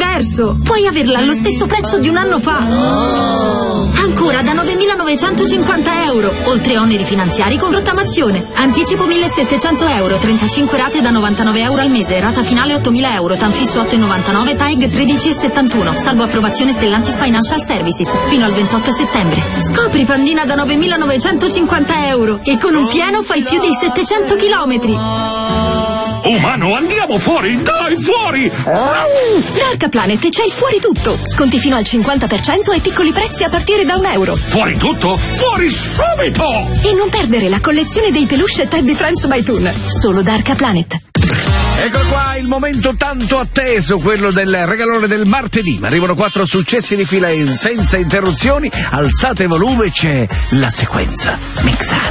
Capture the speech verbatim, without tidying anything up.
diverso. Puoi averla allo stesso prezzo di un anno fa. Ancora da novemilanovecentocinquanta euro. Oltre oneri finanziari con rottamazione. Anticipo millesettecento euro. trentacinque rate da novantanove euro al mese. Rata finale ottomila euro. Tanfisso otto virgola novantanove. T A E G tredici virgola settantuno. Salvo approvazione Stellantis Financial Services. Fino al ventotto settembre. Scopri Pandina da novemilanovecentocinquanta euro. E con un pieno fai più di settecento chilometri. Umano, andiamo fuori! Dai, fuori! Dark Planet c'è il fuori tutto. Sconti fino al cinquanta per cento e piccoli prezzi a partire da un euro. Fuori tutto? Fuori subito! E non perdere la collezione dei peluche Teddy Friends by Toon. Solo Dark Planet. Ecco qua il momento tanto atteso, quello del regalone del martedì. Arrivano quattro successi di fila in senza interruzioni. Alzate volume, c'è la sequenza mixata.